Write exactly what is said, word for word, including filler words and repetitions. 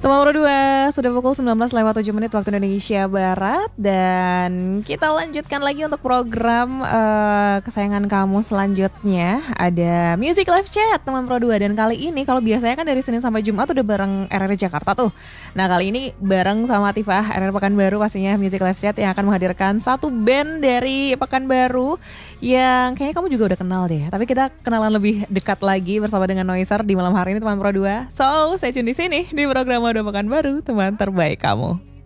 Teman Pro dua, sudah pukul sembilan belas lewat tujuh menit waktu Indonesia Barat. Dan kita lanjutkan lagi untuk program uh, kesayangan kamu selanjutnya. Ada Music Live Chat teman Pro dua. Dan kali ini kalau biasanya kan dari Senin sampai Jumat udah bareng R R Jakarta tuh. Nah kali ini bareng sama Tifah R R Pekanbaru pastinya Music Live Chat yang akan menghadirkan satu band dari Pekanbaru yang kayaknya kamu juga udah kenal deh. Tapi kita kenalan lebih dekat lagi bersama dengan Noiser di malam hari ini teman Pro dua. So, stay tune di sini di program Mode Pekanbaru, teman terbaik kamu.